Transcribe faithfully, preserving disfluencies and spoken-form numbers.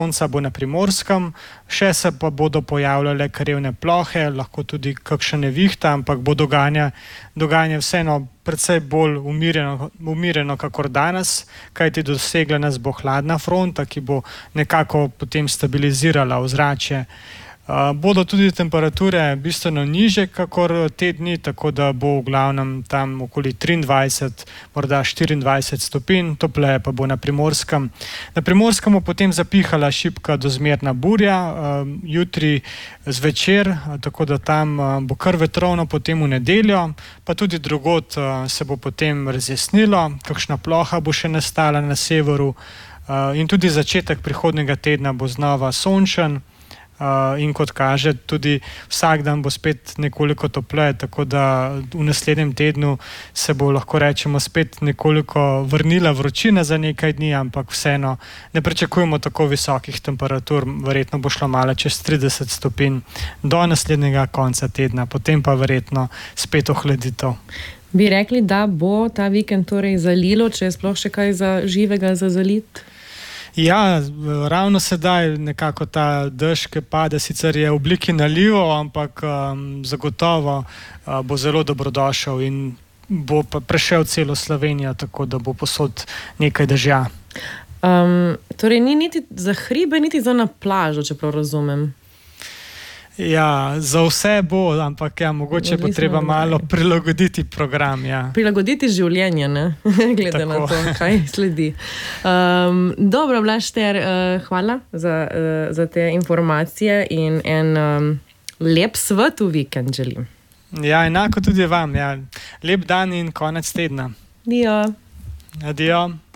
sonca bo na Primorskem, še se pa bodo pojavljale krevne plohe, lahko tudi kakšna nevihta, ampak bo dogajanje, dogajanje vseeno precej bolj umirjeno, umirjeno kakor danes, kajti dosegla nas bo hladna fronta, ki bo nekako potem stabilizirala ozračje. Uh, bodo tudi temperature bistveno niže kakor te dni, tako da bo v glavnem tam okoli triindvajset, morda štiriindvajset stopinj, topleje pa bo na Primorskem. Na Primorskem bo potem zapihala šibka do zmerna burja, uh, jutri zvečer, uh, tako da tam uh, bo kar vetrovno potem v nedeljo, pa tudi drugod uh, se bo potem razjasnilo, kakšna ploha bo še nastala na severu uh, in tudi začetek prihodnjega tedna bo znova sončen. Uh, in kot kaže, tudi vsak dan bo spet nekoliko topleje, tako da v naslednjem tednu se bo, lahko rečemo, spet nekoliko vrnila vročina za nekaj dni, ampak vseeno ne pričakujemo tako visokih temperatur, verjetno bo šlo malo čez trideset stopinj do naslednjega konca tedna, potem pa verjetno spet ohladitev. Bi rekli, da bo ta vikend torej zalilo, če je sploh še kaj za živega za zalit? Ja, ravno sedaj nekako ta dež, ki pade, sicer je v obliki nalivov, ampak um, zagotovo uh, bo zelo dobrodošel in bo pa prešel celo Slovenijo, tako da bo posod nekaj dežja. Um, torej ni niti za hribe, niti za na plažo, če prav razumem. Ja, za vse bo, ampak ja, mogoče bo treba malo prilagoditi program. Ja. Prilagoditi življenje, ne? Glede Tako. Na to, kaj sledi. Um, dobro, Blaž Šter, uh, hvala za, uh, za te informacije in en um, lep svet v vikend želim. Ja, enako tudi vam. Ja. Lep dan in konec tedna. Dio. Adio.